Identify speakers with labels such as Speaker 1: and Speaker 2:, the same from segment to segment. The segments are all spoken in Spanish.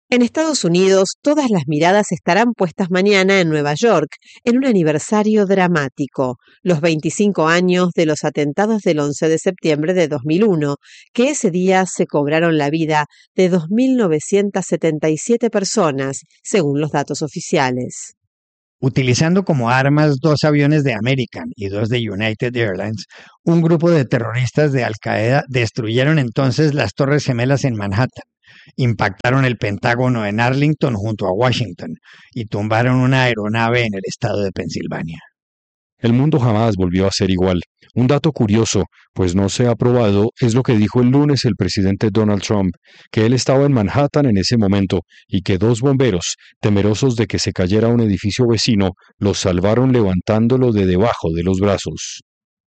Speaker 1: En Estados Unidos, todas las miradas estarán puestas mañana en Nueva York, en un aniversario dramático, los 25 años de los atentados del 11 de septiembre de 2001, que ese día se cobraron la vida de 2.977 personas, según los datos oficiales.
Speaker 2: Utilizando como armas 2 aviones de American y 2 de United Airlines, un grupo de terroristas de Al-Qaeda destruyeron entonces las Torres Gemelas en Manhattan. Impactaron el Pentágono en Arlington junto a Washington y tumbaron una aeronave en el estado de Pensilvania.
Speaker 3: El mundo jamás volvió a ser igual. Un dato curioso, pues no se ha probado, es lo que dijo el lunes el presidente Donald Trump, que él estaba en Manhattan en ese momento y que 2 bomberos, temerosos de que se cayera un edificio vecino, los salvaron levantándolo de debajo de los brazos.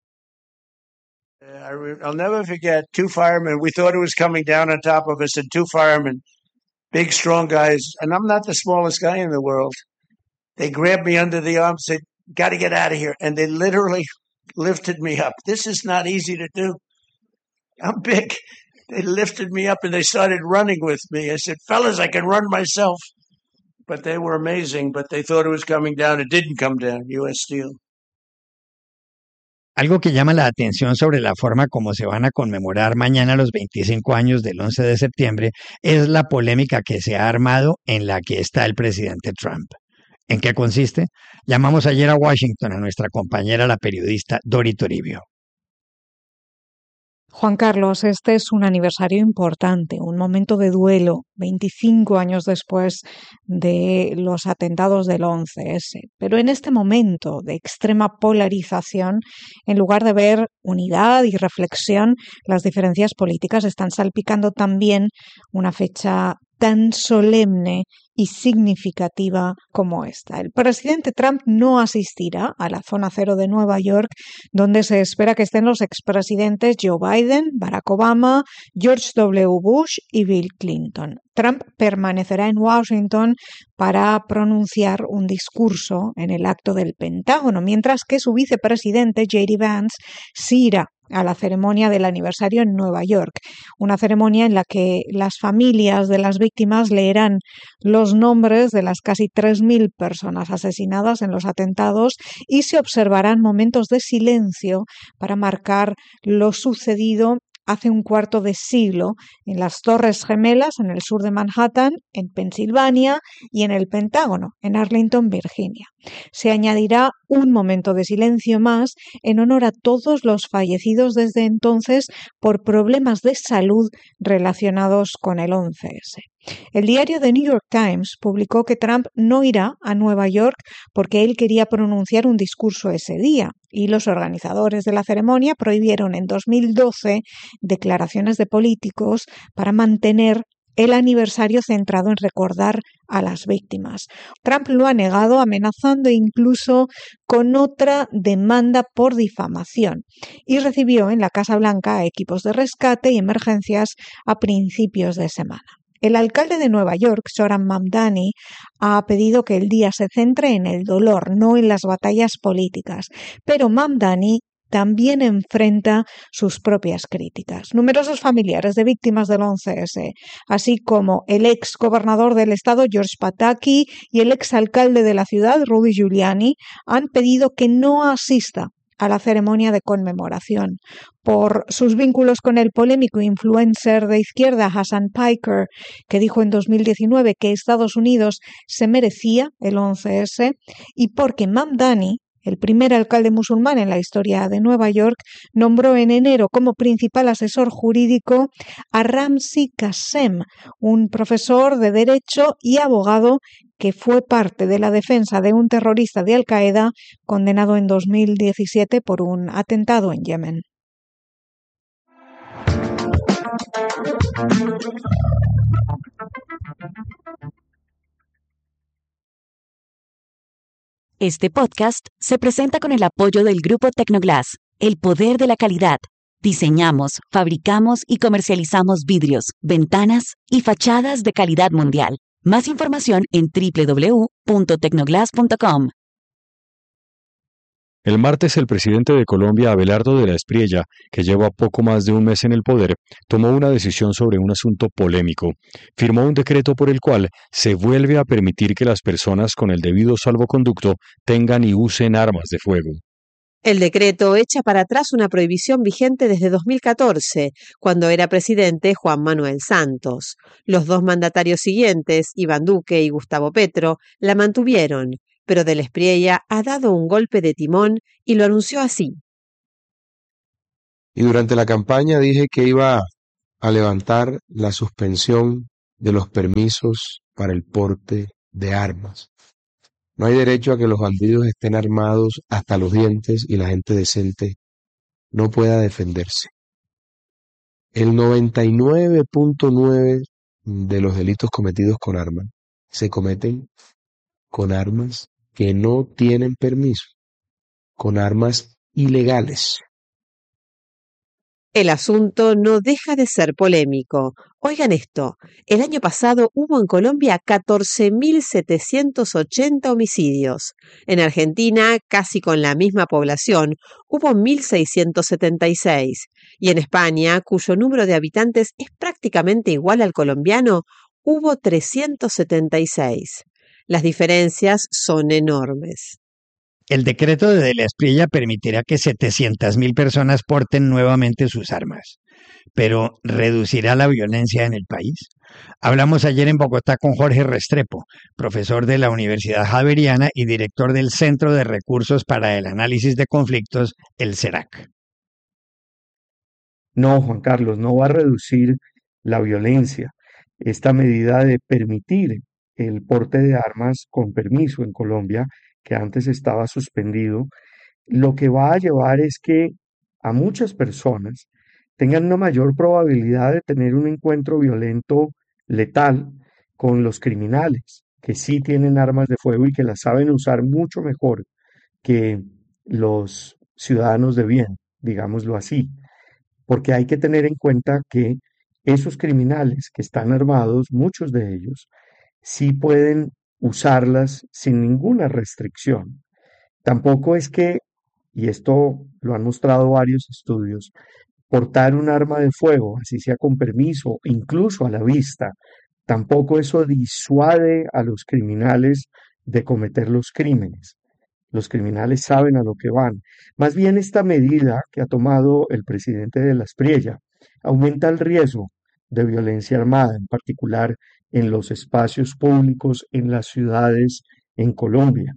Speaker 4: I'll never forget 2 firemen. We thought it was coming down on top of us, and 2 firemen, big, strong guys, and I'm not the smallest guy in the world. They grabbed me under the arm, said, "Got to get out of here," and they literally lifted me up. This is not easy to do. I'm big. They lifted me up and they started running with me. I said, "Fellas, I can run myself." But they were amazing, but they thought it was coming down. It didn't come down, U.S. Steel.
Speaker 2: Algo que llama la atención sobre la forma como se van a conmemorar mañana los 25 años del 11 de septiembre es la polémica que se ha armado en la que está el presidente Trump. ¿En qué consiste? Llamamos ayer a Washington a nuestra compañera, la periodista Dori Toribio.
Speaker 5: Juan Carlos, este es un aniversario importante, un momento de duelo, 25 años después de los atentados del 11S. Pero en este momento de extrema polarización, en lugar de ver unidad y reflexión, las diferencias políticas están salpicando también una fecha tan solemne y significativa como esta. El presidente Trump no asistirá a la zona cero de Nueva York, donde se espera que estén los expresidentes Joe Biden, Barack Obama, George W. Bush y Bill Clinton. Trump permanecerá en Washington para pronunciar un discurso en el acto del Pentágono, mientras que su vicepresidente J.D. Vance sí irá a la ceremonia del aniversario en Nueva York, una ceremonia en la que las familias de las víctimas leerán los nombres de las casi 3.000 personas asesinadas en los atentados y se observarán momentos de silencio para marcar lo sucedido hace un cuarto de siglo en las Torres Gemelas en el sur de Manhattan, en Pensilvania y en el Pentágono, en Arlington, Virginia. Se añadirá un momento de silencio más en honor a todos los fallecidos desde entonces por problemas de salud relacionados con el 11S. El diario The New York Times publicó que Trump no irá a Nueva York porque él quería pronunciar un discurso ese día y los organizadores de la ceremonia prohibieron en 2012 declaraciones de políticos para mantener el aniversario centrado en recordar a las víctimas. Trump lo ha negado, amenazando incluso con otra demanda por difamación, y recibió en la Casa Blanca a equipos de rescate y emergencias a principios de semana. El alcalde de Nueva York, Zohran Mamdani, ha pedido que el día se centre en el dolor, no en las batallas políticas. Pero Mamdani también enfrenta sus propias críticas. Numerosos familiares de víctimas del 11S, así como el ex gobernador del estado, George Pataki, y el ex alcalde de la ciudad, Rudy Giuliani, han pedido que no asista a la ceremonia de conmemoración por sus vínculos con el polémico influencer de izquierda Hassan Piker, que dijo en 2019 que Estados Unidos se merecía el 11S, y porque Mamdani, el primer alcalde musulmán en la historia de Nueva York, nombró en enero como principal asesor jurídico a Ramzi Qassem, un profesor de Derecho y abogado que fue parte de la defensa de un terrorista de Al-Qaeda condenado en 2017 por un atentado en Yemen.
Speaker 6: Este podcast se presenta con el apoyo del Grupo Tecnoglass, el poder de la calidad. Diseñamos, fabricamos y comercializamos vidrios, ventanas y fachadas de calidad mundial. Más información en www.tecnoglass.com.
Speaker 3: El martes, el presidente de Colombia, Abelardo de la Espriella, que lleva poco más de un mes en el poder, tomó una decisión sobre un asunto polémico. Firmó un decreto por el cual se vuelve a permitir que las personas con el debido salvoconducto tengan y usen armas de fuego.
Speaker 1: El decreto echa para atrás una prohibición vigente desde 2014, cuando era presidente Juan Manuel Santos. Los dos mandatarios siguientes, Iván Duque y Gustavo Petro, la mantuvieron, pero de la Espriella ha dado un golpe de timón y lo anunció así.
Speaker 7: Y durante la campaña dije que iba a levantar la suspensión de los permisos para el porte de armas. No hay derecho a que los bandidos estén armados hasta los dientes y la gente decente no pueda defenderse. El 99.9 de los delitos cometidos con armas se cometen con armas que no tienen permiso, con armas ilegales.
Speaker 1: El asunto no deja de ser polémico. Oigan esto, el año pasado hubo en Colombia 14.780 homicidios. En Argentina, casi con la misma población, hubo 1.676. Y en España, cuyo número de habitantes es prácticamente igual al colombiano, hubo 376. Las diferencias son enormes.
Speaker 2: El decreto de la Espriella permitirá que 700.000 personas porten nuevamente sus armas, pero ¿reducirá la violencia en el país? Hablamos ayer en Bogotá con Jorge Restrepo, profesor de la Universidad Javeriana y director del Centro de Recursos para el Análisis de Conflictos, el CERAC.
Speaker 8: No, Juan Carlos, no va a reducir la violencia. Esta medida de permitir el porte de armas con permiso en Colombia, que antes estaba suspendido, lo que va a llevar es que a muchas personas tengan una mayor probabilidad de tener un encuentro violento letal con los criminales, que sí tienen armas de fuego y que las saben usar mucho mejor que los ciudadanos de bien, digámoslo así, porque hay que tener en cuenta que esos criminales que están armados, muchos de ellos, sí pueden usarlas sin ninguna restricción. Tampoco es que, y esto lo han mostrado varios estudios, portar un arma de fuego, así sea con permiso, incluso a la vista, tampoco eso disuade a los criminales de cometer los crímenes. Los criminales saben a lo que van. Más bien esta medida que ha tomado el presidente de la Espriella aumenta el riesgo de violencia armada, en particular en los espacios públicos, en las ciudades, en Colombia.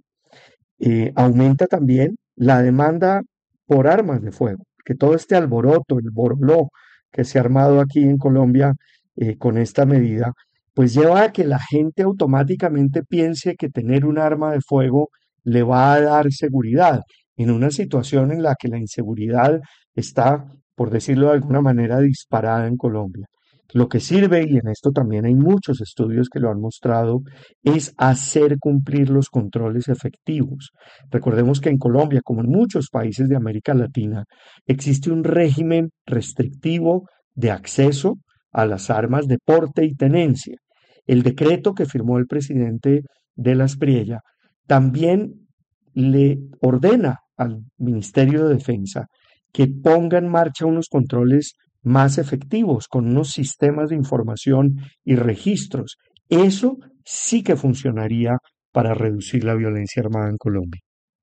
Speaker 8: Aumenta también la demanda por armas de fuego, que todo este alboroto, el boroló que se ha armado aquí en Colombia con esta medida, pues lleva a que la gente automáticamente piense que tener un arma de fuego le va a dar seguridad en una situación en la que la inseguridad está, por decirlo de alguna manera, disparada en Colombia. Lo que sirve, y en esto también hay muchos estudios que lo han mostrado, es hacer cumplir los controles efectivos. Recordemos que en Colombia, como en muchos países de América Latina, existe un régimen restrictivo de acceso a las armas de porte y tenencia. El decreto que firmó el presidente de la Espriella también le ordena al Ministerio de Defensa que ponga en marcha unos controles más efectivos, con unos sistemas de información y registros. Eso sí que funcionaría para reducir la violencia armada en Colombia.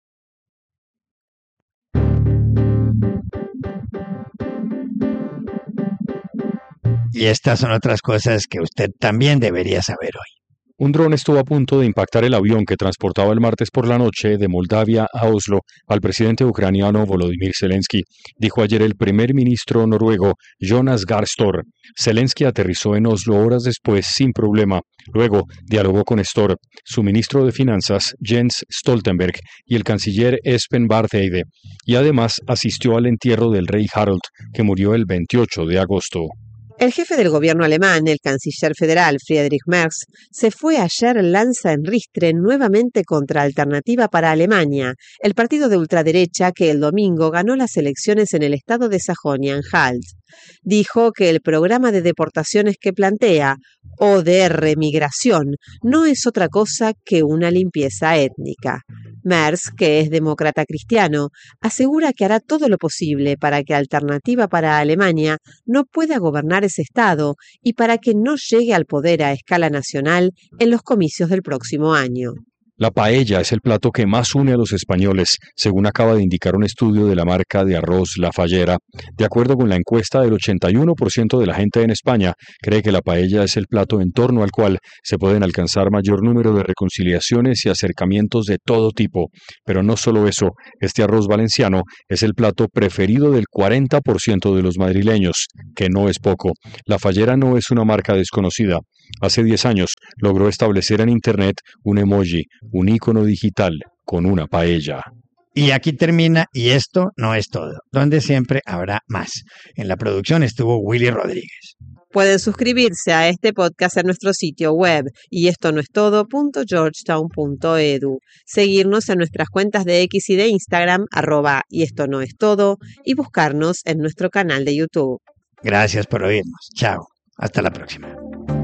Speaker 2: Y estas son otras cosas que usted también debería saber hoy.
Speaker 3: Un dron estuvo a punto de impactar el avión que transportaba el martes por la noche de Moldavia a Oslo al presidente ucraniano Volodymyr Zelensky, dijo ayer el primer ministro noruego Jonas Gahr Støre. Zelensky aterrizó en Oslo horas después sin problema. Luego dialogó con Støre, su ministro de Finanzas Jens Stoltenberg y el canciller Espen Barth Eide, y además asistió al entierro del rey Harald, que murió el 28 de agosto.
Speaker 1: El jefe del gobierno alemán, el canciller federal Friedrich Merz, se fue ayer lanza en ristre nuevamente contra Alternativa para Alemania, el partido de ultraderecha que el domingo ganó las elecciones en el estado de Sajonia-Anhalt. Dijo que el programa de deportaciones que plantea, o de remigración, no es otra cosa que una limpieza étnica. Merz, que es demócrata cristiano, asegura que hará todo lo posible para que Alternativa para Alemania no pueda gobernar ese estado y para que no llegue al poder a escala nacional en los comicios del próximo año.
Speaker 3: La paella es el plato que más une a los españoles, según acaba de indicar un estudio de la marca de arroz La Fallera. De acuerdo con la encuesta, el 81% de la gente en España cree que la paella es el plato en torno al cual se pueden alcanzar mayor número de reconciliaciones y acercamientos de todo tipo. Pero no solo eso, este arroz valenciano es el plato preferido del 40% de los madrileños, que no es poco. La Fallera no es una marca desconocida. Hace 10 años logró establecer en Internet un emoji, un icono digital con una paella.
Speaker 2: Y aquí termina, y esto no es todo, donde siempre habrá más. En la producción estuvo Willy Rodríguez.
Speaker 1: Pueden suscribirse a este podcast en nuestro sitio web y esto no es todo.georgetown.edu. Seguirnos en nuestras cuentas de X y de Instagram, @y esto no es todo, y buscarnos en nuestro canal de YouTube.
Speaker 2: Gracias por oírnos. Chao. Hasta la próxima.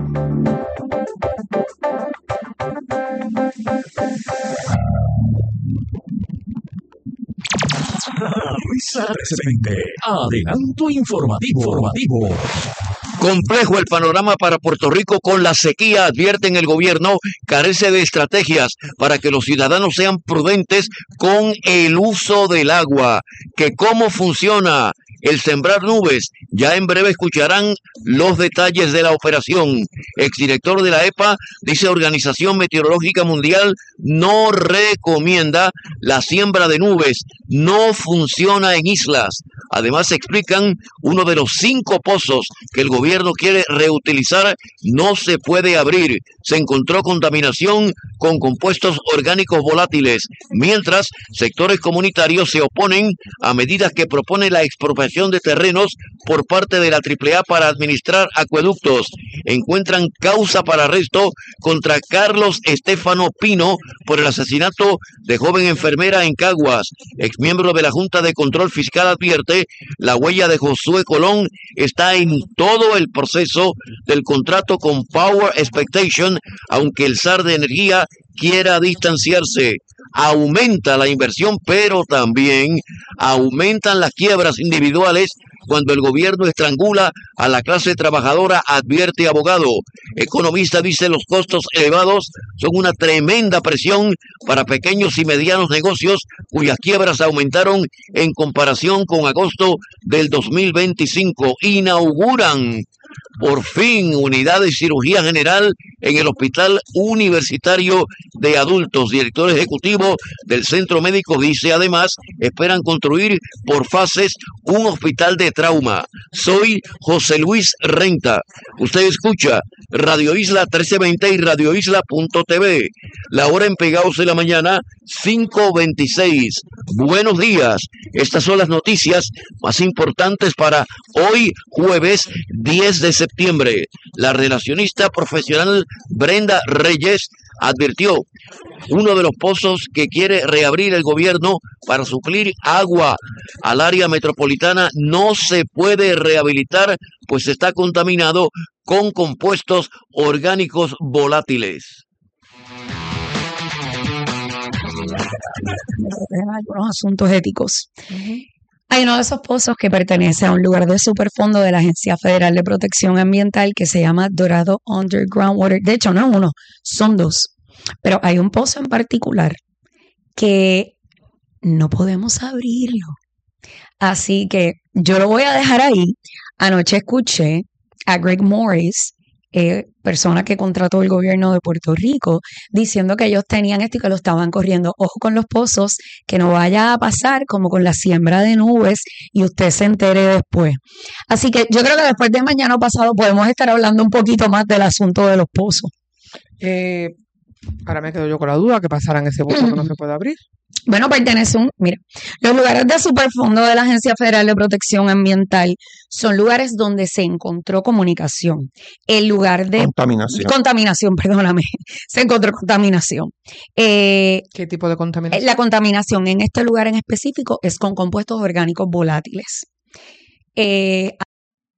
Speaker 9: Risa 1320. Adelanto informativo.
Speaker 10: Complejo el panorama para Puerto Rico con la sequía, advierten el gobierno, carece de estrategias para que los ciudadanos sean prudentes con el uso del agua. ¿Que cómo funciona el sembrar nubes? Ya en breve escucharán los detalles de la operación. Exdirector de la EPA dice Organización Meteorológica Mundial no recomienda la siembra de nubes, no funciona en islas. Además explican uno de los 5 pozos que el gobierno quiere reutilizar no se puede abrir. Se encontró contaminación con compuestos orgánicos volátiles, mientras sectores comunitarios se oponen a medidas que propone la expropiación de terrenos por parte de la AAA para administrar acueductos. Encuentran causa para arresto contra Carlos Estefano Pino por el asesinato de joven enfermera en Caguas. Exmiembro de la Junta de Control Fiscal advierte la huella de Josué Colón está en todo el proceso del contrato con Power Expectation, aunque el zar de energía quiera distanciarse. Aumenta la inversión, pero también aumentan las quiebras individuales cuando el gobierno estrangula a la clase trabajadora, advierte abogado. Economista dice los costos elevados son una tremenda presión para pequeños y medianos negocios cuyas quiebras aumentaron en comparación con agosto del 2025. Inauguran por fin unidad de cirugía general en el Hospital Universitario de Adultos. Director ejecutivo del centro médico dice además esperan construir por fases un hospital de trauma. Soy José Luis Renta. Usted escucha Radio Isla 1320 y radioisla.tv. La hora en Pegados de la Mañana, 5:26. Buenos días. Estas son las noticias más importantes para hoy, jueves 10 de septiembre. La relacionista profesional Brenda Reyes advirtió uno de los pozos que quiere reabrir el gobierno para suplir agua al área metropolitana no se puede rehabilitar, pues está contaminado con compuestos orgánicos volátiles.
Speaker 11: Algunos asuntos éticos. Hay uno de esos pozos que pertenece a un lugar de superfondo de la Agencia Federal de Protección Ambiental que se llama Dorado Underground Water. De hecho, no es uno, son 2. Pero hay un pozo en particular que no podemos abrirlo. Así que yo lo voy a dejar ahí. Anoche escuché a Greg Morris, persona que contrató el gobierno de Puerto Rico, diciendo que ellos tenían esto y que lo estaban corriendo. Ojo con los pozos, que no vaya a pasar como con la siembra de nubes y usted se entere después. Así que yo creo que después de mañana pasado podemos estar hablando un poquito más del asunto de los pozos.
Speaker 12: Ahora me quedo yo con la duda, ¿qué pasará en ese pozo que no se puede abrir?
Speaker 11: Bueno, mira, los lugares de superfondo de la Agencia Federal de Protección Ambiental son lugares donde se encontró comunicación. El lugar de contaminación, perdóname, se encontró contaminación.
Speaker 12: ¿Qué tipo de contaminación?
Speaker 11: La contaminación en este lugar en específico es con compuestos orgánicos volátiles.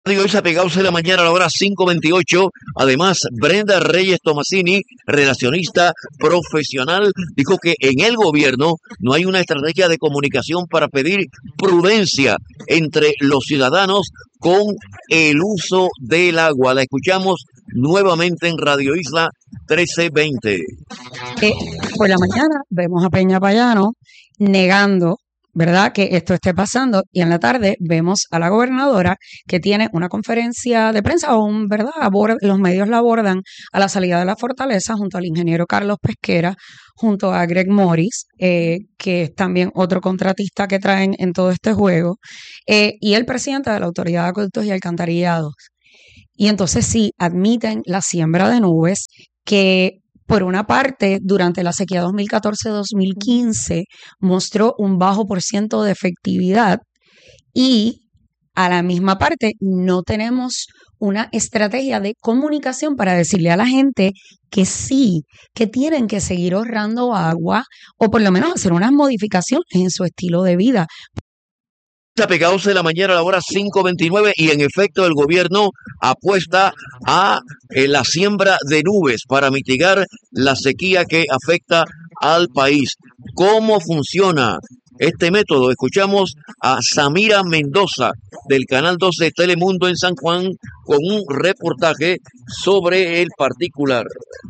Speaker 10: Radio Isa Pegados en la mañana a la hora 5:28. Además, Brenda Reyes Tomasini, relacionista profesional, dijo que en el gobierno no hay una estrategia de comunicación para pedir prudencia entre los ciudadanos con el uso del agua. La escuchamos nuevamente en Radio Isla 1320.
Speaker 11: Por la mañana vemos a Peña Payano negando, ¿verdad?, que esto esté pasando, y en la tarde vemos a la gobernadora que tiene una conferencia de prensa, ¿verdad? Los medios la abordan a la salida de la fortaleza junto al ingeniero Carlos Pesquera, junto a Greg Morris, que es también otro contratista que traen en todo este juego, y el presidente de la Autoridad de Acueductos y Alcantarillados. Y entonces sí, admiten la siembra de nubes, que por una parte, durante la sequía 2014-2015 mostró un bajo % de efectividad, y a la misma parte no tenemos una estrategia de comunicación para decirle a la gente que sí, que tienen que seguir ahorrando agua o por lo menos hacer unas modificaciones en su estilo de vida.
Speaker 10: Pegados en la mañana a la hora 5:29, y en efecto el gobierno apuesta a la siembra de nubes para mitigar la sequía que afecta al país. ¿Cómo funciona este método? Escuchamos a Samira Mendoza del Canal 12 Telemundo en San Juan con un reportaje sobre el particular.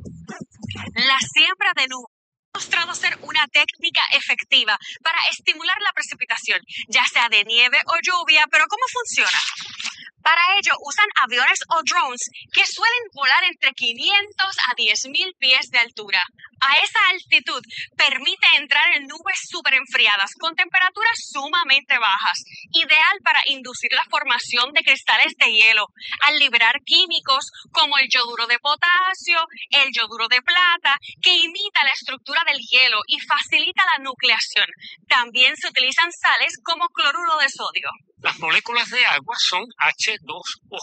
Speaker 13: La siembra de nubes ha mostrado ser una técnica efectiva para estimular la precipitación, ya sea de nieve o lluvia. ¿Pero cómo funciona? Para ello usan aviones o drones que suelen volar entre 500 a 10.000 pies de altura. A esa altitud permite entrar en nubes súper enfriadas con temperaturas sumamente bajas, ideal para inducir la formación de cristales de hielo, al liberar químicos como el yoduro de potasio, el yoduro de plata, que imita la estructura del hielo y facilita la nucleación. También se utilizan sales como cloruro de sodio.
Speaker 14: Las moléculas de agua son H2O.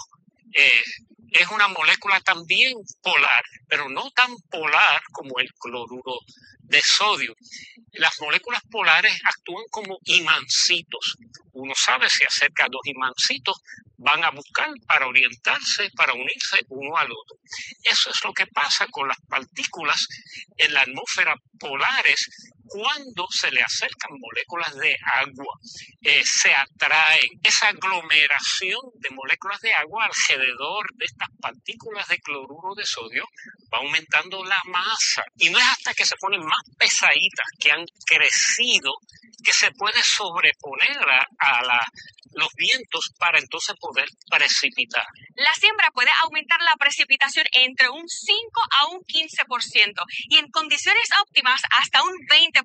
Speaker 14: Es una molécula también polar, pero no tan polar como el cloruro de sodio. Las moléculas polares actúan como imancitos. Uno sabe, si acerca a dos imancitos, van a buscar para orientarse, para unirse uno al otro. Eso es lo que pasa con las partículas en la atmósfera polares. Cuando se le acercan moléculas de agua, se atraen. Esa aglomeración de moléculas de agua alrededor de estas partículas de cloruro de sodio va aumentando la masa. Y no es hasta que se ponen más pesaditas, que han crecido, que se puede sobreponer a los vientos para entonces poder precipitar.
Speaker 13: La siembra puede aumentar la precipitación entre un 5 a un 15% y en condiciones óptimas hasta un 20%.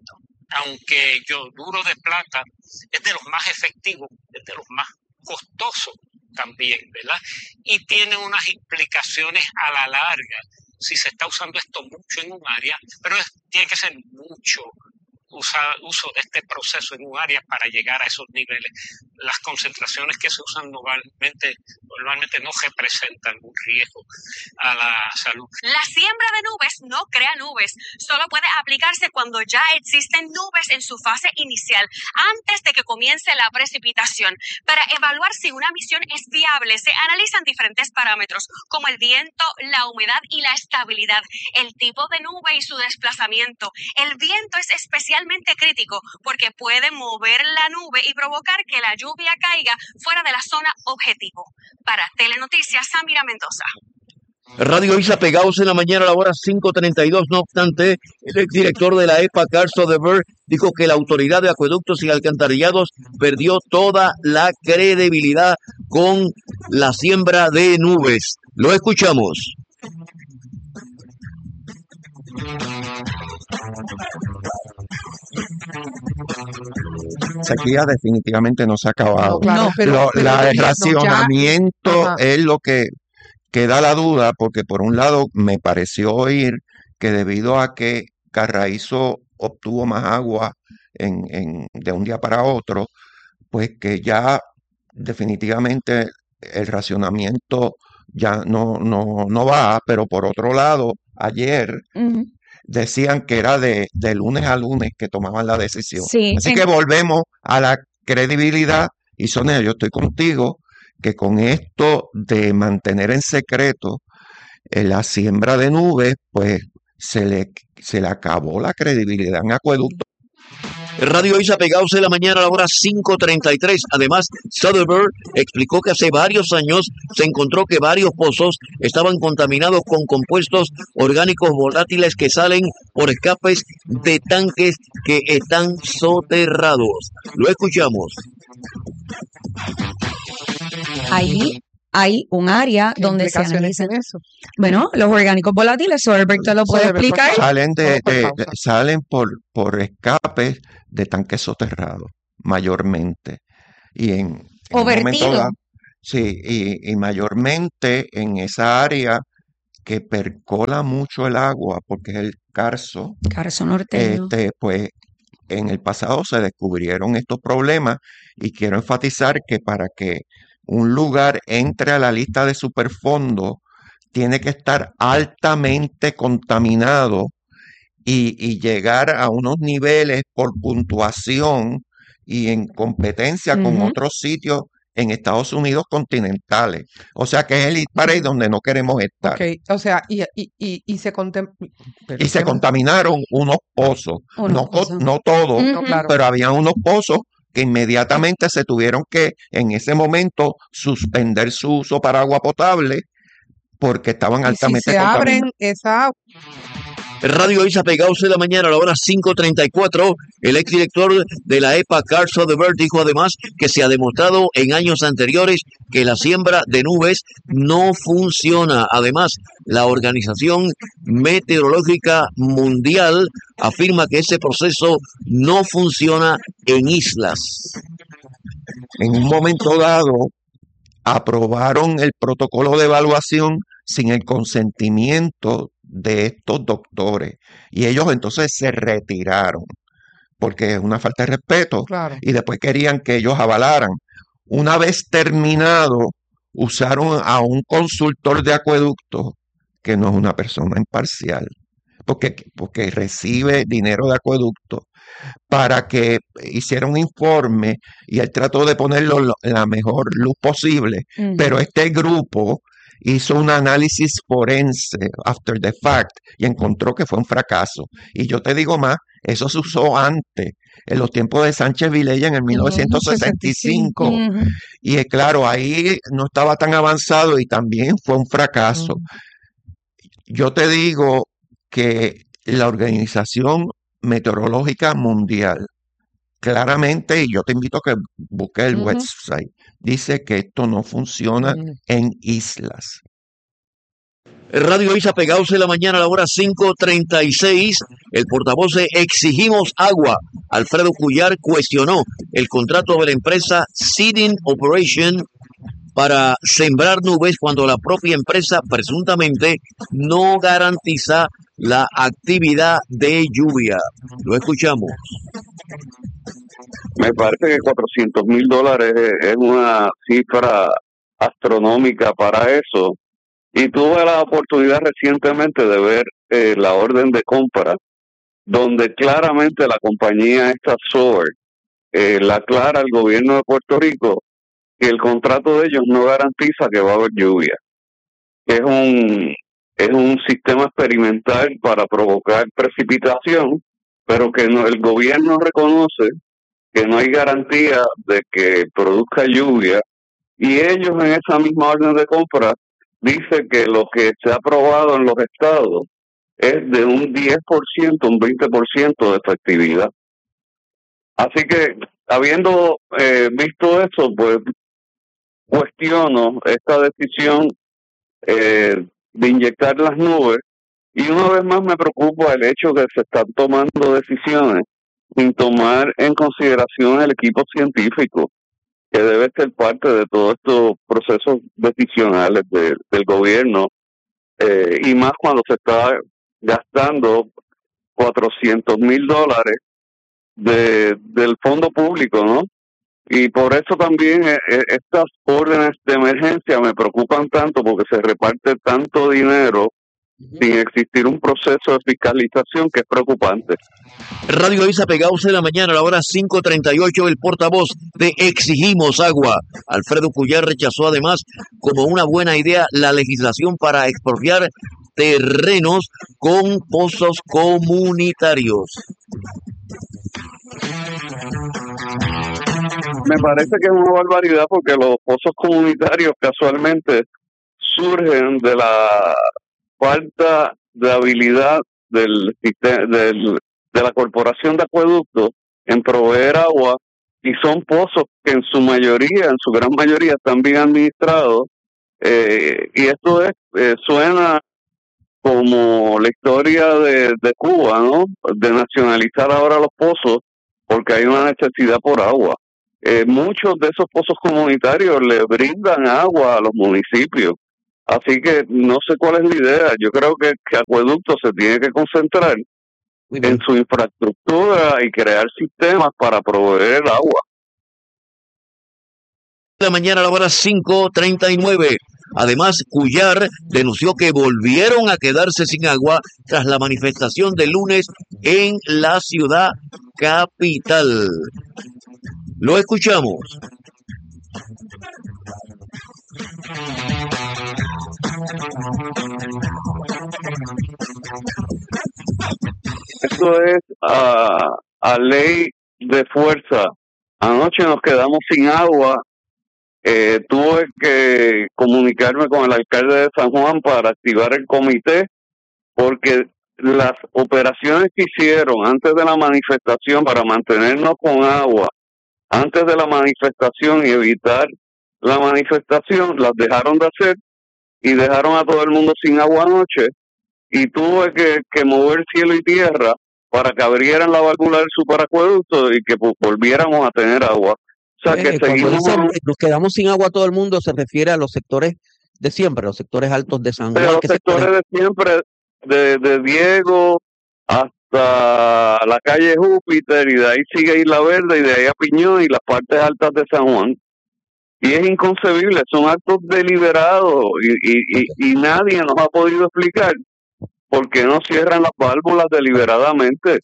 Speaker 14: Aunque yoduro de plata es de los más efectivos, es de los más costosos también, ¿verdad? Y tiene unas implicaciones a la larga si se está usando esto mucho en un área, pero tiene que ser mucho uso de este proceso en un área para llegar a esos niveles. Las concentraciones que se usan normalmente no representan un riesgo a la salud.
Speaker 13: La siembra de nubes no crea nubes, solo puede aplicarse cuando ya existen nubes en su fase inicial, antes de que comience la precipitación. Para evaluar si una misión es viable, se analizan diferentes parámetros, como el viento, la humedad y la estabilidad, el tipo de nube y su desplazamiento. El viento es especialmente crítico porque puede mover la nube y provocar que la lluvia caiga fuera de la zona objetivo. Para Telenoticias, Samira Mendoza.
Speaker 10: Radio Isa Pegados en la mañana a la hora 5:32. No obstante, el exdirector de la EPA, Carl Soderberg, dijo que la Autoridad de Acueductos y Alcantarillados perdió toda la credibilidad con la siembra de nubes. Lo escuchamos.
Speaker 15: Sequía definitivamente no se ha acabado.
Speaker 12: No, claro, pero
Speaker 15: El racionamiento es lo que da la duda, porque por un lado me pareció oír que debido a que Carraízo obtuvo más agua de un día para otro, pues que ya definitivamente el racionamiento ya no va, pero por otro lado, ayer decían que era de lunes a lunes que tomaban la decisión.
Speaker 11: Sí,
Speaker 15: Así que volvemos a la credibilidad, y Sonia, yo estoy contigo, que con esto de mantener en secreto la siembra de nubes, pues se le acabó la credibilidad en Acueducto.
Speaker 10: Radio Isa Pegados de la mañana a la hora 5:33. Además, Soderbergh explicó que hace varios años se encontró que varios pozos estaban contaminados con compuestos orgánicos volátiles que salen por escapes de tanques que están soterrados. Lo escuchamos.
Speaker 11: Ahí hay un área donde se
Speaker 12: implicaciones
Speaker 11: analiza.
Speaker 12: tiene eso?
Speaker 11: Bueno, los orgánicos volátiles, Soderbergh te lo puede
Speaker 12: Soderbergh, por
Speaker 11: explicar.
Speaker 12: favor.
Speaker 15: Salen por escapes de tanques soterrados, mayormente. Y en
Speaker 11: O
Speaker 15: un momento
Speaker 11: vertido.
Speaker 15: dado, sí, y mayormente en esa área que percola mucho el agua, porque es el Carso,
Speaker 11: Carso norteño.
Speaker 15: pues en el pasado se descubrieron estos problemas y quiero enfatizar que para que un lugar entre a la lista de superfondo tiene que estar altamente contaminado y llegar a unos niveles por puntuación y en competencia con
Speaker 12: Ujú.
Speaker 15: otros sitios en Estados Unidos continentales. O sea que es el hit parade donde no queremos estar.
Speaker 12: Ok, o sea, y se
Speaker 15: Y se contaminaron unos pozos, no todos,
Speaker 12: No, claro.
Speaker 15: pero había unos pozos que inmediatamente se tuvieron que en ese momento suspender su uso para agua potable porque estaban
Speaker 12: Y si
Speaker 15: altamente
Speaker 12: se
Speaker 15: contaminados.
Speaker 12: abren esa
Speaker 10: Radio Isa Pegados de la mañana a la hora 5:34. El exdirector de la EPA, Carl Soderbergh, dijo además que se ha demostrado en años anteriores que la siembra de nubes no funciona. Además, la Organización Meteorológica Mundial afirma que ese proceso no funciona en islas.
Speaker 15: En un momento dado, aprobaron el protocolo de evaluación sin el consentimiento de estos doctores y ellos entonces se retiraron porque es una falta de respeto
Speaker 12: Claro.
Speaker 15: y después querían que ellos avalaran. Una vez terminado, usaron a un consultor de acueducto que no es una persona imparcial porque recibe dinero de acueducto para que hiciera un informe y él trató de ponerlo en la mejor luz posible, pero este grupo hizo un análisis forense after the fact y encontró que fue un fracaso. Y yo te digo más, eso se usó antes, en los tiempos de Sánchez Vilella en el 1965. Y claro, ahí no estaba tan avanzado y también fue un fracaso. Yo te digo que la Organización Meteorológica Mundial, claramente, y yo te invito a que busques el website, dice que esto no funciona en islas.
Speaker 10: Radio Isa Pegados de la mañana a la hora 5:36. El portavoz de Exigimos Agua, Alfredo Cuyar, cuestionó el contrato de la empresa Seeding Operation para sembrar nubes cuando la propia empresa presuntamente no garantiza la actividad de lluvia. Lo escuchamos.
Speaker 16: Me parece que $400,000 es una cifra astronómica para eso. Y tuve la oportunidad recientemente de ver la orden de compra, donde claramente la compañía esta Soar la aclara al gobierno de Puerto Rico que el contrato de ellos no garantiza que va a haber lluvia. Es un sistema experimental para provocar precipitación, pero que el gobierno reconoce que no hay garantía de que produzca lluvia, y ellos en esa misma orden de compra dice que lo que se ha aprobado en los estados es de un 10%, un 20% de efectividad. Así que, habiendo visto eso, pues cuestiono esta decisión de inyectar las nubes, y una vez más me preocupa el hecho de que se están tomando decisiones sin tomar en consideración el equipo científico, que debe ser parte de todos estos procesos decisionales del gobierno, y más cuando se está gastando $400,000 del fondo público, ¿no? Y por eso también estas órdenes de emergencia me preocupan tanto, porque se reparte tanto dinero sin existir un proceso de fiscalización que es preocupante.
Speaker 10: Radio Isa pegados en la mañana a la hora 5:38, el portavoz de Exigimos Agua, Alfredo Cuyar, rechazó además como una buena idea la legislación para expropiar terrenos con pozos comunitarios.
Speaker 16: Me parece que es una barbaridad porque los pozos comunitarios casualmente surgen de la falta de habilidad de la Corporación de Acueductos en proveer agua, y son pozos que en su gran mayoría están bien administrados, y esto suena como la historia de Cuba, ¿no? De nacionalizar ahora los pozos porque hay una necesidad por agua. Muchos de esos pozos comunitarios le brindan agua a los municipios. Así que no sé cuál es la idea. Yo creo que Acueducto se tiene que concentrar en su infraestructura y crear sistemas para proveer el agua.
Speaker 10: De la mañana a la hora 5:39. Además, Cuyar denunció que volvieron a quedarse sin agua tras la manifestación del lunes en la ciudad capital. Lo escuchamos.
Speaker 16: Esto es a ley de fuerza. Anoche nos quedamos sin agua. Tuve que comunicarme con el alcalde de San Juan para activar el comité, porque las operaciones que hicieron antes de la manifestación para mantenernos con agua, antes de la manifestación y evitar la manifestación, las dejaron de hacer y dejaron a todo el mundo sin agua anoche, y tuve que mover cielo y tierra para que abrieran la válvula del superacueducto y que volviéramos a tener agua. O sea, que
Speaker 17: Cuando
Speaker 16: seguimos...
Speaker 17: dice nos quedamos sin agua todo el mundo, se refiere a los sectores de siempre, los sectores altos de San Juan.
Speaker 16: Los sectores de siempre, de Diego hasta la calle Júpiter, y de ahí sigue Isla Verde, y de ahí a Piñón y las partes altas de San Juan. Y es inconcebible, son actos deliberados, y nadie nos ha podido explicar por qué no cierran las válvulas deliberadamente.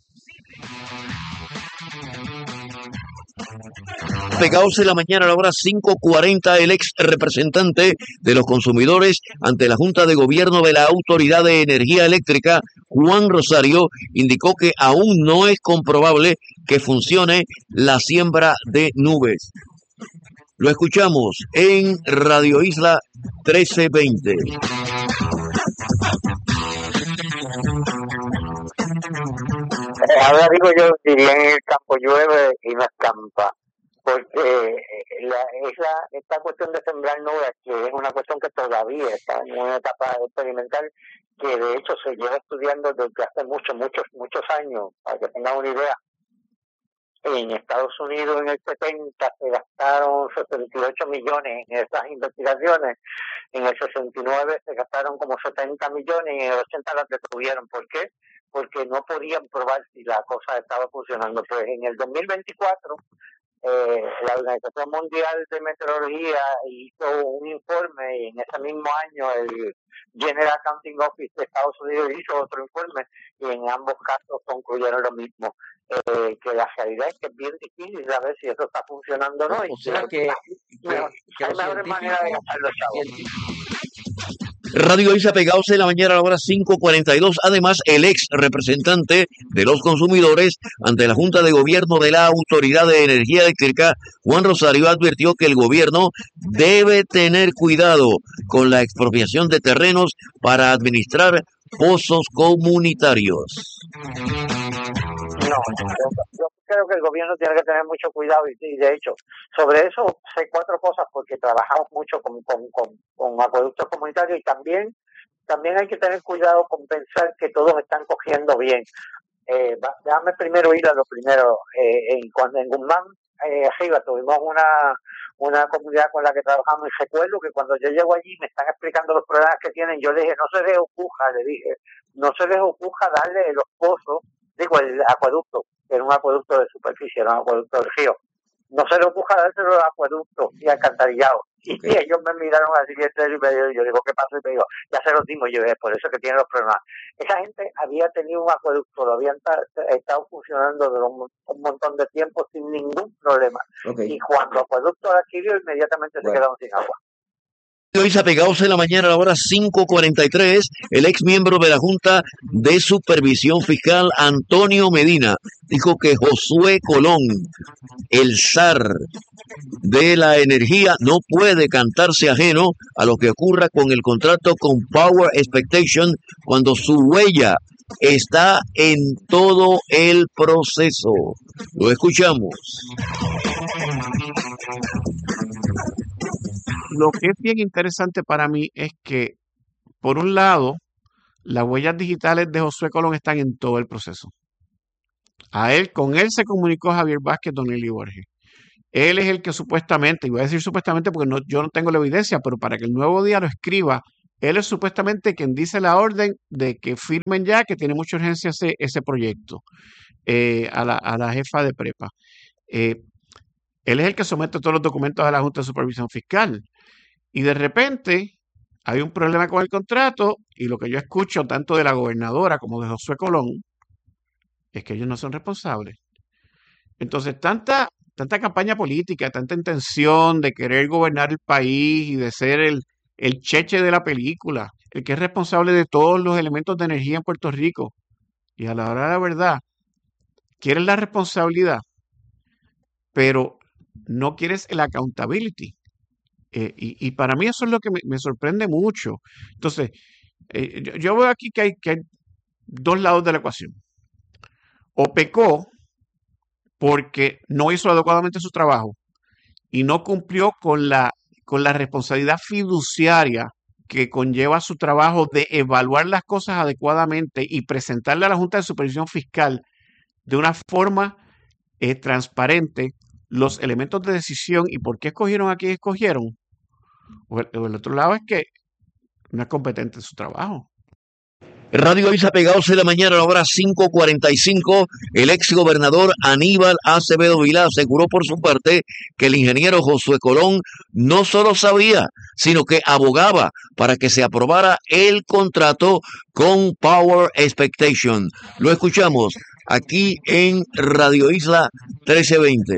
Speaker 10: Pegados en la mañana a la hora 5:40, el ex representante de los consumidores ante la Junta de Gobierno de la Autoridad de Energía Eléctrica, Juan Rosario, indicó que aún no es comprobable que funcione la siembra de nubes. Lo escuchamos en Radio Isla 1320.
Speaker 18: Ahora digo yo, diría en el campo llueve y no escampa, porque esta cuestión de sembrar nubes, que es una cuestión que todavía está en una etapa experimental, que de hecho se lleva estudiando desde hace muchos años, para que tengan una idea. En Estados Unidos en el 70 se gastaron 78 millones en esas investigaciones, en el 69 se gastaron como 70 millones y en el 80 las detuvieron. ¿Por qué? Porque no podían probar si la cosa estaba funcionando. Pues en el 2024 la Organización Mundial de Meteorología hizo un informe, y en ese mismo año el General Accounting Office de Estados Unidos hizo otro informe, y en ambos casos concluyeron lo mismo, que la realidad es que es bien difícil saber si eso está funcionando o no.
Speaker 17: O sea que
Speaker 18: hay mejores maneras de gastar los chavos.
Speaker 10: Radio Isa pegados en la mañana a la hora 5:42. Además, el ex representante de los consumidores ante la Junta de Gobierno de la Autoridad de Energía Eléctrica, Juan Rosario, advirtió que el gobierno debe tener cuidado con la expropiación de terrenos para administrar pozos comunitarios.
Speaker 18: No, yo creo que el gobierno tiene que tener mucho cuidado, y de hecho, sobre eso sé 4 cosas, porque trabajamos mucho con acueductos comunitarios, y también hay que tener cuidado con pensar que todos están cogiendo bien. Déjame primero ir a lo primero. Cuando en Guzmán, arriba, tuvimos una comunidad con la que trabajamos, y recuerdo que cuando yo llego allí me están explicando los problemas que tienen. Yo le dije, no se les ocurra darle los pozos, el acueducto, que era un acueducto de superficie, era un acueducto del río, no se le ocurra dárselo al acueducto y alcantarillado. Y ellos me miraron así y yo digo, ¿qué pasó? Y me digo, ya se los dimos. Yo, por eso que tienen los problemas. Esa gente había tenido un acueducto, lo habían estado funcionando durante un montón de tiempo sin ningún problema. Y cuando el acueducto lo adquirió, inmediatamente se quedaron sin agua.
Speaker 10: Hoy se apegados en la mañana a la hora 5:43, el ex miembro de la Junta de Supervisión Fiscal, Antonio Medina, dijo que Josué Colón, el zar de la energía, no puede cantarse ajeno a lo que ocurra con el contrato con Power Expectation cuando su huella está en todo el proceso. Lo escuchamos.
Speaker 19: Lo que es bien interesante para mí es que, por un lado, las huellas digitales de Josué Colón están en todo el proceso. Con él se comunicó Javier Vázquez, don Eli Borges. Él es el que supuestamente, y voy a decir supuestamente porque yo no tengo la evidencia, pero para que el Nuevo Día lo escriba, él es supuestamente quien dice la orden de que firmen ya, que tiene mucha urgencia ese proyecto, a la jefa de prepa. Él es el que somete todos los documentos a la Junta de Supervisión Fiscal. Y de repente hay un problema con el contrato y lo que yo escucho tanto de la gobernadora como de Josué Colón es que ellos no son responsables. Entonces, tanta campaña política, tanta intención de querer gobernar el país y de ser el cheche de la película, el que es responsable de todos los elementos de energía en Puerto Rico. Y a la hora de la verdad, quieres la responsabilidad, pero no quieres el accountability. Y para mí eso es lo que me sorprende mucho. Entonces, yo veo aquí que hay dos lados de la ecuación. O pecó porque no hizo adecuadamente su trabajo y no cumplió con la responsabilidad fiduciaria que conlleva su trabajo de evaluar las cosas adecuadamente y presentarle a la Junta de Supervisión Fiscal de una forma transparente los elementos de decisión y por qué escogieron a quien escogieron. O el otro lado es que no es competente en su trabajo.
Speaker 10: Radio Hoy se apegados en la mañana a la hora 5:45. El ex gobernador Aníbal Acevedo Vilá aseguró por su parte que el ingeniero Josué Colón no solo sabía, sino que abogaba para que se aprobara el contrato con Power Expectation. Lo escuchamos aquí en Radio Isla 1320.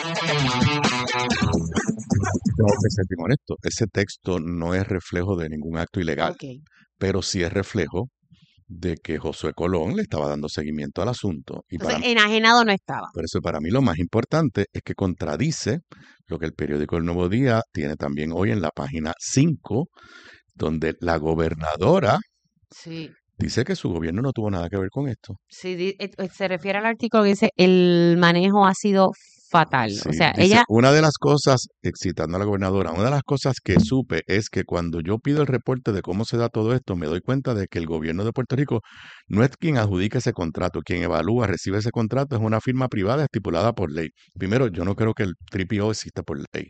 Speaker 20: Tengo que ser bien honesto, ese texto no es reflejo de ningún acto ilegal, pero sí es reflejo de que Josué Colón le estaba dando seguimiento al asunto. Y
Speaker 21: Entonces, enajenado no estaba.
Speaker 20: Por eso para mí lo más importante es que contradice lo que el periódico El Nuevo Día tiene también hoy en la página 5, donde la gobernadora dice que su gobierno no tuvo nada que ver con esto.
Speaker 21: Sí, se refiere al artículo que dice el manejo ha sido fatal.
Speaker 20: Sí,
Speaker 21: o sea,
Speaker 20: dice,
Speaker 21: ella...
Speaker 20: una de las cosas, citando a la gobernadora, una de las cosas que supe es que cuando yo pido el reporte de cómo se da todo esto, me doy cuenta de que el gobierno de Puerto Rico no es quien adjudica ese contrato, quien evalúa, recibe ese contrato, es una firma privada estipulada por ley. Primero, yo no creo que el TRIPO exista por ley.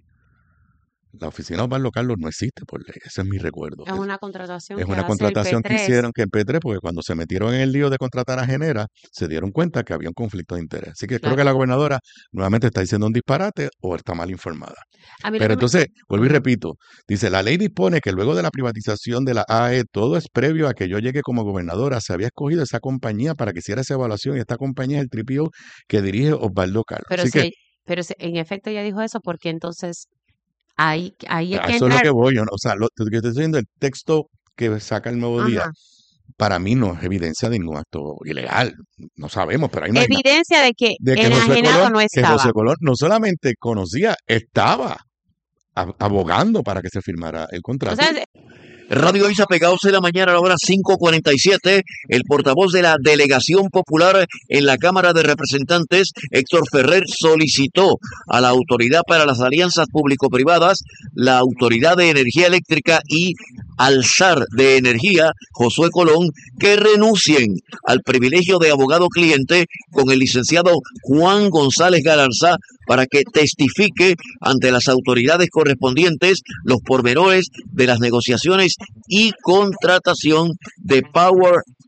Speaker 20: La oficina Osvaldo Local Carlos no existe por ley, ese es mi recuerdo.
Speaker 21: Es una contratación.
Speaker 20: Es una contratación que hicieron que en P3, porque cuando se metieron en el lío de contratar a Genera, se dieron cuenta que había un conflicto de interés. Así que creo que la gobernadora nuevamente está diciendo un disparate o está mal informada. Pero entonces, vuelvo y repito, dice, la ley dispone que luego de la privatización de la AE, todo es previo a que yo llegue como gobernadora. Se había escogido esa compañía para que hiciera esa evaluación y esta compañía es el TRIPO que dirige Osvaldo Carlos.
Speaker 21: Pero en efecto ella dijo eso porque entonces... Ahí es que
Speaker 20: eso es lo que voy, o sea, lo que estoy diciendo, el texto que saca el Nuevo Día, para mí no es evidencia de ningún acto ilegal, no sabemos, pero hay una
Speaker 21: evidencia de que el enajenado no estaba.
Speaker 20: Que José Colón no solamente conocía, estaba abogando para que se firmara el contrato.
Speaker 21: O sea,
Speaker 10: Radio Isa pegados en la mañana a la hora 5:47. El portavoz de la Delegación Popular en la Cámara de Representantes, Héctor Ferrer, solicitó a la Autoridad para las Alianzas Público-Privadas, la Autoridad de Energía Eléctrica y al zar de Energía, Josué Colón, que renuncien al privilegio de abogado cliente con el licenciado Juan González Galarza para que testifique ante las autoridades correspondientes los pormenores de las negociaciones y contratación de Power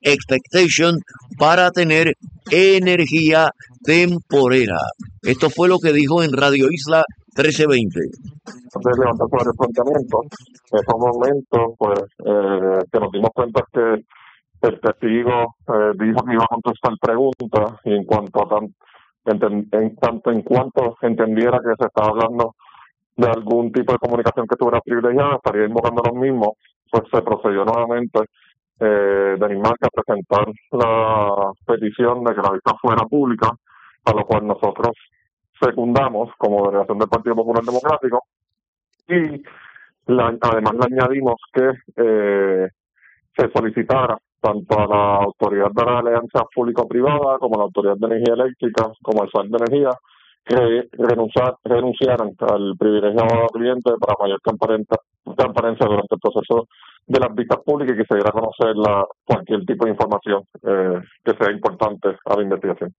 Speaker 10: Expectation para tener energía temporera. Esto fue lo que dijo en Radio Isla 1320.
Speaker 4: De levantar varios planteamientos. En esos momentos, pues, que nos dimos cuenta que el testigo dijo que iba a contestar preguntas y en cuanto en cuanto entendiera que se estaba hablando de algún tipo de comunicación que estuviera privilegiada, estaría invocando los mismos, pues se procedió nuevamente Denis Marca a presentar la petición de que la vista fuera pública, a lo cual nosotros secundamos como delegación del Partido Popular Democrático y además le añadimos que se solicitara tanto a la Autoridad de la Alianza Público-Privada como a la Autoridad de Energía Eléctrica como al SAR de Energía que renunciaran al privilegio al cliente para mayor transparencia durante el proceso de las vistas públicas y que se diera a conocer cualquier tipo de información que sea importante a la investigación.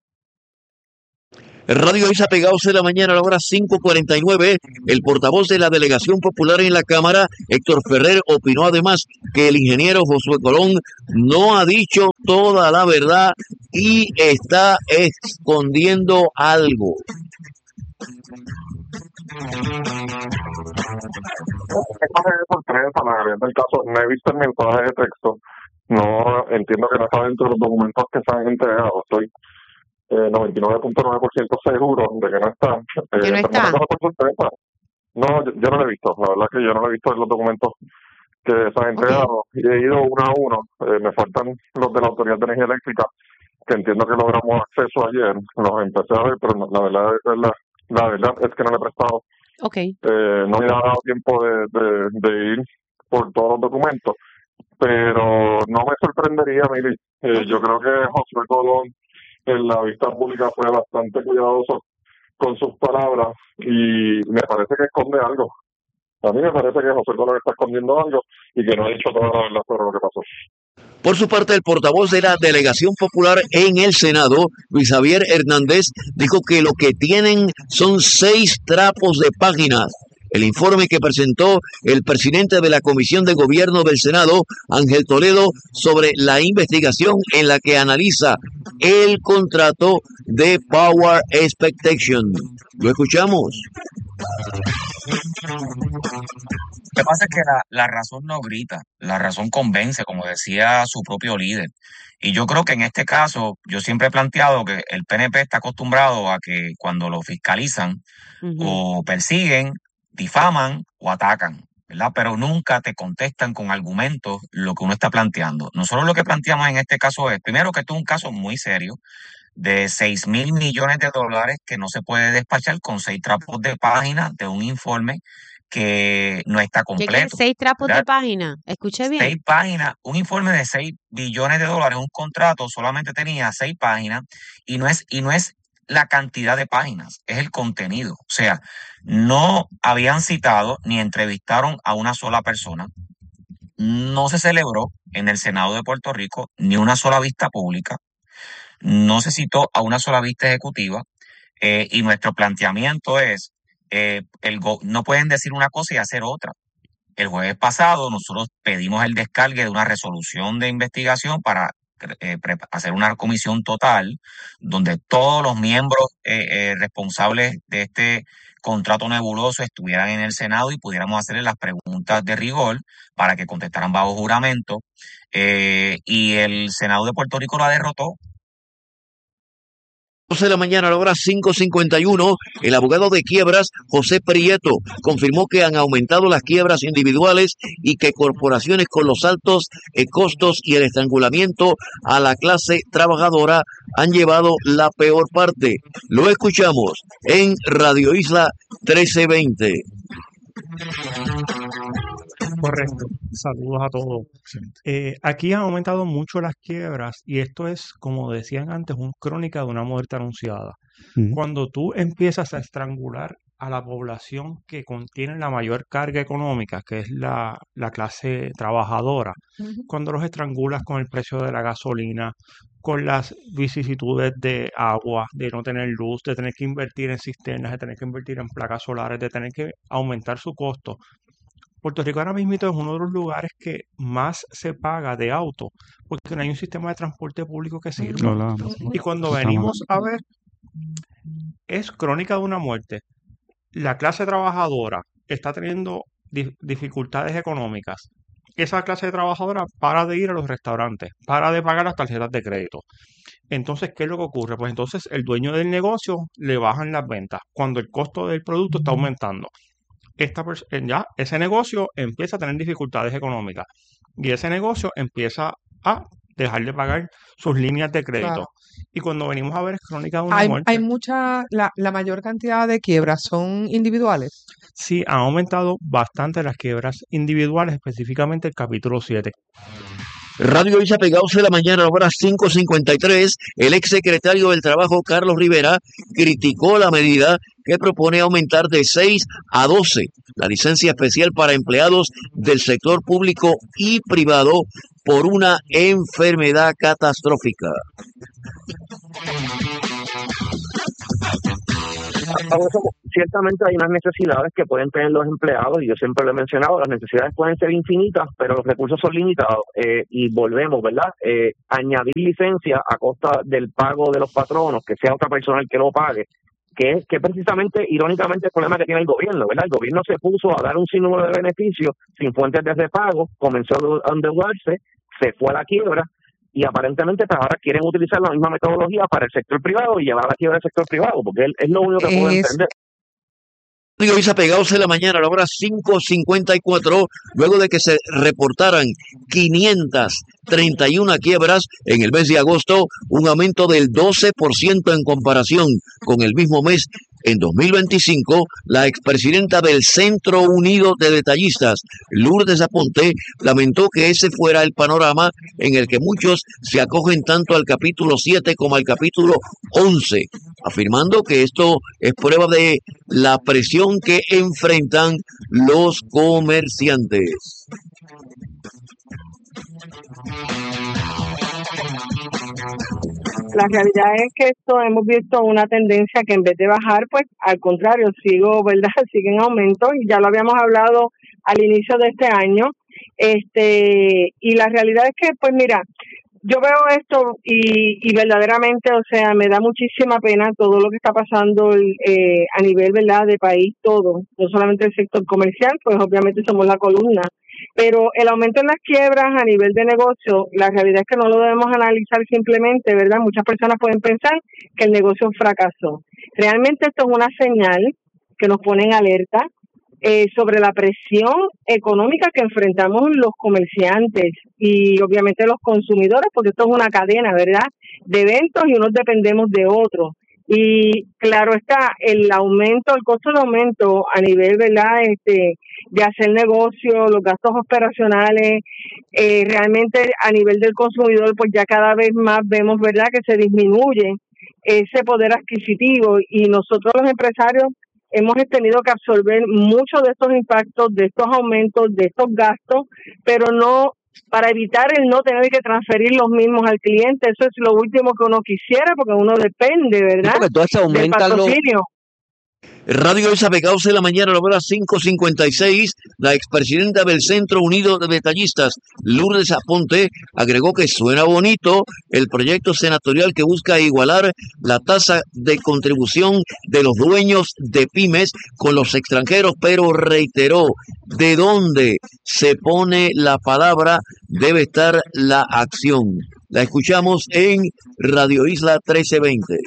Speaker 10: Radio Isa Pegados de la mañana a la hora 5:49. El portavoz de la Delegación Popular en la Cámara, Héctor Ferrer, opinó además que el ingeniero Josué Colón no ha dicho toda la verdad y está escondiendo algo.
Speaker 4: Mensaje de sorpresa, la realidad del caso, no he visto el mensaje de texto, no entiendo que no está dentro de los documentos que se han entregado, estoy 99.9% seguro de que no está.
Speaker 21: ¿Que no está?
Speaker 4: No, yo no lo he visto, la verdad que yo no lo he visto en los documentos que se han entregado y he ido uno a uno, me faltan los de la Autoridad de Energía Eléctrica, que entiendo que logramos acceso ayer, los empecé a ver, pero la verdad es que no le he prestado. No me ha dado tiempo de ir por todos los documentos, pero no me sorprendería, Mili. Yo creo que Josué Colón en la vista pública fue bastante cuidadoso con sus palabras y me parece que esconde algo. A mí me parece que José Colón está escondiendo algo y que no ha dicho toda la verdad sobre lo que pasó.
Speaker 10: Por su parte, el portavoz de la Delegación Popular en el Senado, Luis Javier Hernández, dijo que lo que tienen son 6 trapos de páginas. El informe que presentó el presidente de la Comisión de Gobierno del Senado, Ángel Toledo, sobre la investigación en la que analiza el contrato de Power Expectation. ¿Lo escuchamos?
Speaker 22: Lo que pasa es que la razón no grita, la razón convence, como decía su propio líder. Y yo creo que en este caso, yo siempre he planteado que el PNP está acostumbrado a que cuando lo fiscalizan o persiguen, difaman o atacan, ¿verdad? Pero nunca te contestan con argumentos lo que uno está planteando. Nosotros lo que planteamos en este caso es, primero, que esto es un caso muy serio de $6,000 millones que no se puede despachar con 6 trapos de página de un informe que no está completo.
Speaker 21: ¿Qué 6 trapos
Speaker 22: ¿verdad?
Speaker 21: de página? Escuché bien.
Speaker 22: 6 páginas, un informe de $6 billones, un contrato solamente tenía 6 páginas y no es la cantidad de páginas, es el contenido. O sea, no habían citado ni entrevistaron a una sola persona, no se celebró en el Senado de Puerto Rico ni una sola vista pública, no se citó a una sola vista ejecutiva y nuestro planteamiento es, no pueden decir una cosa y hacer otra. El jueves pasado nosotros pedimos el descargue de una resolución de investigación para hacer una comisión total donde todos los miembros responsables de este contrato nebuloso estuvieran en el Senado y pudiéramos hacerle las preguntas de rigor para que contestaran bajo juramento y el Senado de Puerto Rico la derrotó.
Speaker 10: 12 de la mañana a la hora 5:51, el abogado de quiebras, José Prieto, confirmó que han aumentado las quiebras individuales y que corporaciones con los altos costos y el estrangulamiento a la clase trabajadora han llevado la peor parte. Lo escuchamos en Radio Isla 1320.
Speaker 23: Correcto. Saludos a todos. Aquí han aumentado mucho las quiebras y esto es, como decían antes, una crónica de una muerte anunciada. Cuando tú empiezas a estrangular a la población que contiene la mayor carga económica, que es la clase trabajadora, cuando los estrangulas con el precio de la gasolina, con las vicisitudes de agua, de no tener luz, de tener que invertir en cisternas, de tener que invertir en placas solares, de tener que aumentar su costo, Puerto Rico ahora mismo es uno de los lugares que más se paga de auto, porque no hay un sistema de transporte público que sirva. Y cuando venimos a ver, es crónica de una muerte. La clase trabajadora está teniendo dificultades económicas. Esa clase trabajadora para de ir a los restaurantes, para de pagar las tarjetas de crédito. Entonces, ¿qué es lo que ocurre? Pues entonces el dueño del negocio le bajan las ventas cuando el costo del producto está aumentando. Ya ese negocio empieza a tener dificultades económicas y ese negocio empieza a dejar de pagar sus líneas de crédito.
Speaker 12: Claro.
Speaker 23: Y cuando venimos a ver es crónica de una muerte.
Speaker 12: Hay la mayor cantidad de quiebras son individuales.
Speaker 23: Sí, han aumentado bastante las quiebras individuales, específicamente el capítulo 7.
Speaker 10: Radio Isa Pegados de la mañana, a la hora 5:53, el exsecretario del Trabajo, Carlos Rivera, criticó la medida que propone aumentar de 6 a 12 la licencia especial para empleados del sector público y privado por una enfermedad catastrófica.
Speaker 5: Ciertamente hay unas necesidades que pueden tener los empleados, y yo siempre lo he mencionado, las necesidades pueden ser infinitas, pero los recursos son limitados, y volvemos, ¿verdad? Añadir licencia a costa del pago de los patronos, que sea otra persona el que lo pague, que precisamente, irónicamente, el problema que tiene el gobierno, ¿verdad? El gobierno se puso a dar un sinnúmero de beneficios sin fuentes de repago, comenzó a endeudarse, se fue a la quiebra, y aparentemente pues ahora quieren utilizar la misma metodología para el sector privado y llevar a la quiebra del sector privado, porque es lo único que puedo entender.
Speaker 10: Radio Isa Pegados de la mañana, a la hora 5:54, luego de que se reportaran 531 quiebras en el mes de agosto, un aumento del 12% en comparación con el mismo mes en 2025, la expresidenta del Centro Unido de Detallistas, Lourdes Aponte, lamentó que ese fuera el panorama en el que muchos se acogen tanto al capítulo 7 como al capítulo 11, afirmando que esto es prueba de la presión que enfrentan los comerciantes.
Speaker 6: La realidad es que esto hemos visto una tendencia que en vez de bajar, pues al contrario, sigue en aumento, y ya lo habíamos hablado al inicio de este año. Y la realidad es que, pues mira, yo veo esto y verdaderamente, o sea, me da muchísima pena todo lo que está pasando a nivel, ¿verdad?, de país, todo, no solamente el sector comercial, pues obviamente somos la columna, pero el aumento en las quiebras a nivel de negocio, la realidad es que no lo debemos analizar simplemente, ¿verdad? Muchas personas pueden pensar que el negocio fracasó. Realmente esto es una señal que nos pone en alerta sobre la presión económica que enfrentamos los comerciantes y obviamente los consumidores, porque esto es una cadena, ¿verdad?, de eventos y unos dependemos de otros. Y claro está, el costo de aumento a nivel, ¿verdad?, de hacer negocio, los gastos operacionales, realmente a nivel del consumidor, pues ya cada vez más vemos, ¿verdad?, que se disminuye ese poder adquisitivo, y nosotros los empresarios hemos tenido que absorber muchos de estos impactos, de estos aumentos, de estos gastos, pero no para evitar el no tener que transferir los mismos al cliente. Eso es lo último que uno quisiera, porque uno depende, ¿verdad?,
Speaker 10: Porque todo se
Speaker 6: del
Speaker 10: aumenta
Speaker 6: patrocinio.
Speaker 10: Radio Isa Pegados de la mañana, a la hora 5:56, la expresidenta del Centro Unido de Detallistas, Lourdes Aponte, agregó que suena bonito el proyecto senatorial que busca igualar la tasa de contribución de los dueños de pymes con los extranjeros, pero reiteró, de dónde se pone la palabra debe estar la acción. La escuchamos en Radio Isla 1320.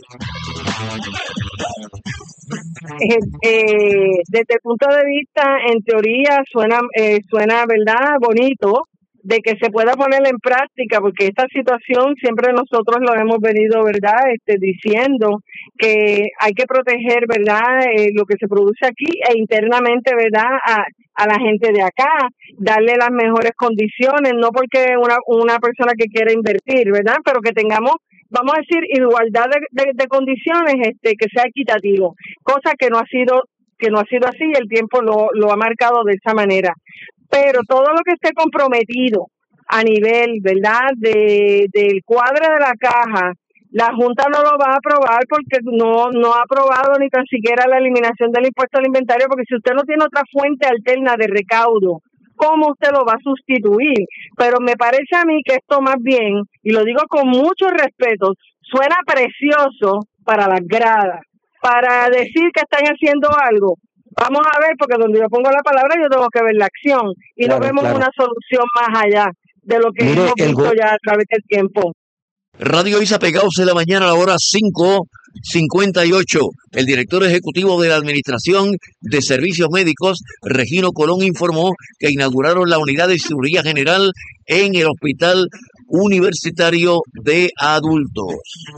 Speaker 6: Desde el punto de vista, en teoría, suena, ¿verdad?, bonito, de que se pueda poner en práctica, porque esta situación siempre nosotros lo hemos venido, ¿verdad?, diciendo que hay que proteger, ¿verdad?, lo que se produce aquí e internamente, ¿verdad?, a la gente de acá, darle las mejores condiciones, no porque una persona que quiera invertir, ¿verdad?, pero que tengamos, vamos a decir, igualdad de condiciones, que sea equitativo, cosa que no ha sido así, y el tiempo lo ha marcado de esa manera. Pero todo lo que esté comprometido a nivel, ¿verdad?, del cuadro de la caja, La Junta no lo va a aprobar porque no ha aprobado ni tan siquiera la eliminación del impuesto al inventario, porque si usted no tiene otra fuente alterna de recaudo, ¿cómo usted lo va a sustituir? Pero me parece a mí que esto más bien, y lo digo con mucho respeto, suena precioso para las gradas, para decir que están haciendo algo. Vamos a ver, porque donde yo pongo la palabra yo tengo que ver la acción, y no vemos una solución más allá de lo que hemos visto ya a través del tiempo.
Speaker 10: Radio Isa Pegados de la mañana a la hora 5:58. El director ejecutivo de la Administración de Servicios Médicos, Regino Colón, informó que inauguraron la unidad de cirugía general en el Hospital Universitario de Adultos.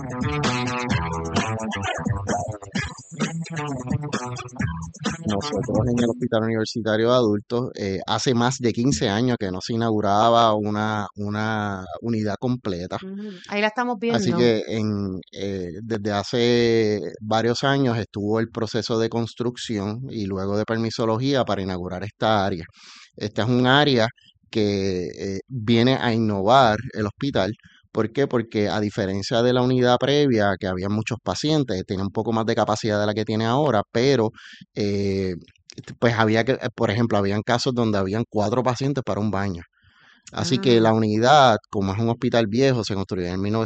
Speaker 3: Nosotros en el Hospital Universitario de Adultos hace más de 15 años que no se inauguraba una unidad completa.
Speaker 21: Ahí la estamos viendo.
Speaker 3: Así que desde hace varios años estuvo el proceso de construcción y luego de permisología para inaugurar esta área. Esta es un área que viene a innovar el hospital. ¿Por qué? Porque a diferencia de la unidad previa, que había muchos pacientes, tiene un poco más de capacidad de la que tiene ahora, pero pues había que, por ejemplo, habían casos donde habían 4 pacientes para un baño. Así que la unidad, como es un hospital viejo, se construyó en